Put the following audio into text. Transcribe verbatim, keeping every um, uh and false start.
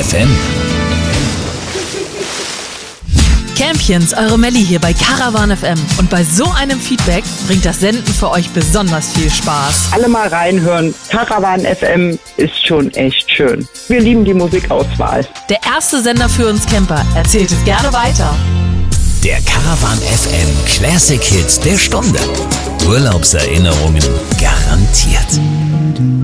F M. Campions, eure Melli hier bei Caravan F M. Und bei so einem Feedback bringt das Senden für euch besonders viel Spaß. Alle mal reinhören. Caravan F M ist schon echt schön. Wir lieben die Musikauswahl. Der erste Sender für uns Camper. Erzählt es gerne weiter. Der Caravan F M Classic Hits der Stunde. Urlaubserinnerungen garantiert.